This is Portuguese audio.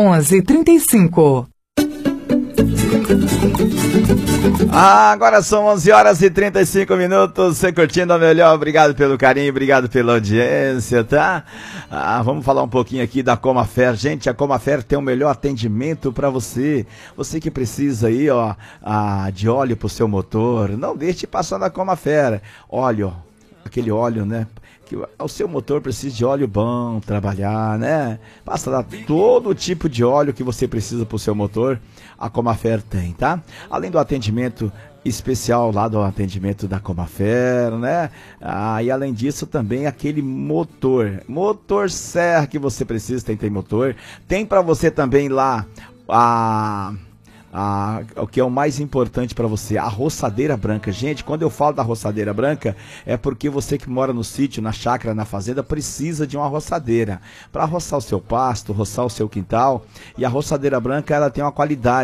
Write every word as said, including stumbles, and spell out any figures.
onze, trinta e cinco. Ah, agora são onze horas e trinta e cinco minutos, você curtindo a melhor, obrigado pelo carinho, obrigado pela audiência, tá? Ah, vamos falar um pouquinho aqui da Comafer. Gente, a Comafer tem o melhor atendimento para você, você que precisa aí, ó, ah, de óleo pro seu motor, não deixe passar na Comafer, óleo, aquele óleo, né? Que o seu motor precisa de óleo bom, trabalhar, né? Passa lá todo tipo de óleo que você precisa para o seu motor, a Comafer tem, tá? Além do atendimento especial lá do atendimento da Comafer, né? Ah, e além disso também aquele motor, motor serra que você precisa, tem, tem motor. Tem para você também lá a... Ah, o que é o mais importante para você, a roçadeira branca. Gente, quando eu falo da roçadeira branca, é porque você que mora no sítio, na chácara, na fazenda, precisa de uma roçadeira para roçar o seu pasto, roçar o seu quintal. E a roçadeira branca, ela tem uma qualidade.